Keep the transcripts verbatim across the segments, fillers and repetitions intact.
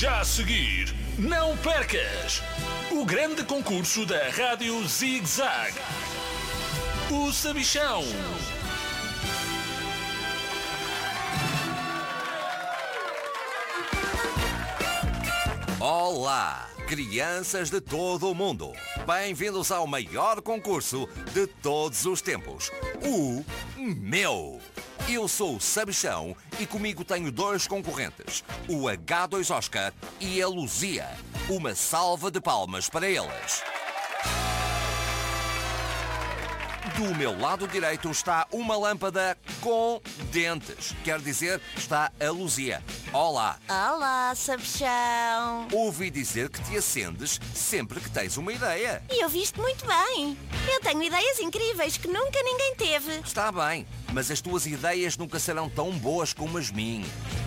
Já a seguir, não percas o grande concurso da Rádio Zig Zag, o Sabichão. Olá, crianças de todo o mundo. Bem-vindos ao maior concurso de todos os tempos, o meu. Eu sou o Sabichão e comigo tenho dois concorrentes, o agá dois Oscar e a Luzia. Uma salva de palmas para eles. Do meu lado direito está uma lâmpada com dentes. Quer dizer, está a Luzia. Olá. Olá, Sabichão. Ouvi dizer que te acendes sempre que tens uma ideia. E ouviste muito bem. Eu tenho ideias incríveis que nunca ninguém teve. Está bem, mas as tuas ideias nunca serão tão boas como as minhas.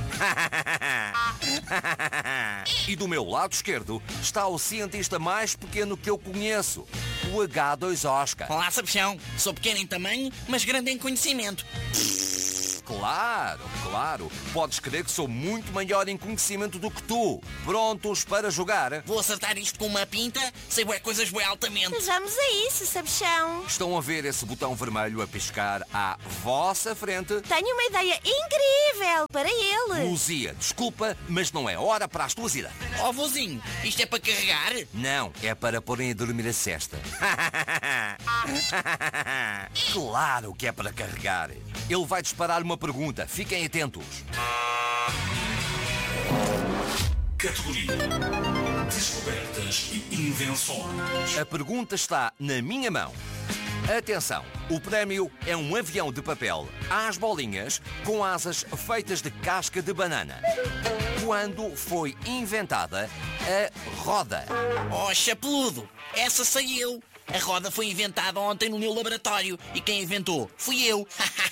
E do meu lado esquerdo está o cientista mais pequeno que eu conheço, o agá dois Oscar. Olá, Sabichão. Sou pequeno em tamanho, mas grande em conhecimento. Claro, claro. Podes crer que sou muito maior em conhecimento do que tu. Prontos para jogar? Vou acertar isto com uma pinta, sei bué coisas bué altamente. Vamos a isso, Sabichão. Estão a ver esse botão vermelho a piscar à vossa frente? Tenho uma ideia incrível para ele. Luzia, desculpa, mas não é hora para as tuas ideias. Ó, vozinho, isto é para carregar? Não, é para porem a dormir a cesta. Claro que é para carregar. Ele vai disparar uma pergunta. Fiquem atentos. Categoria Descobertas e Invenções. A pergunta está na minha mão. Atenção, o prémio é um avião de papel às bolinhas com asas feitas de casca de banana. Quando foi inventada a roda? Oh, chapeludo, essa sei eu. A roda foi inventada ontem no meu laboratório e quem inventou fui eu.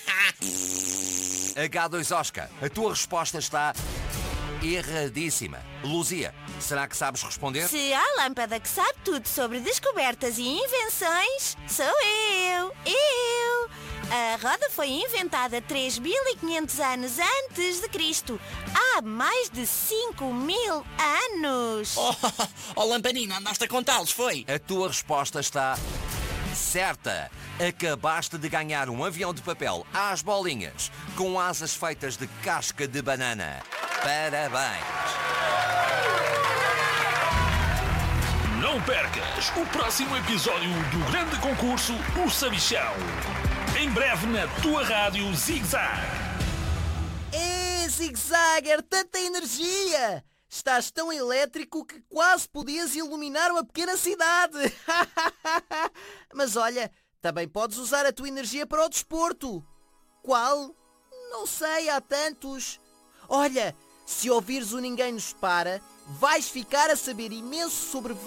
agá dois Oscar, a tua resposta está erradíssima. Luzia, será que sabes responder? Se há lâmpada que sabe tudo sobre descobertas e invenções, sou eu. Eu. A roda foi inventada três mil e quinhentos anos antes de Cristo. Há mais de cinco mil anos. Oh, oh, lamparina, andaste a contá-los, foi? A tua resposta está certa. Acabaste de ganhar um avião de papel às bolinhas com asas feitas de casca de banana. Parabéns! Não percas o próximo episódio do grande concurso O Sabichão. Em breve na tua rádio Zig Zag. É, Zig Zagger, tanta energia! Estás tão elétrico que quase podias iluminar uma pequena cidade. Mas olha, também podes usar a tua energia para o desporto. Qual? Não sei, há tantos. Olha, se ouvires o Ninguém Nos Para, vais ficar a saber imenso sobre